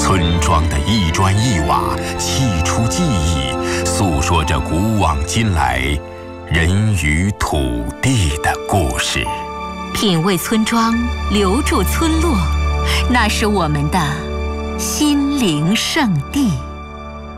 村庄的一砖一瓦砌出记忆，诉说着古往今来人与土地的故事。 品味村庄，留住村落，那是我们的心灵圣地。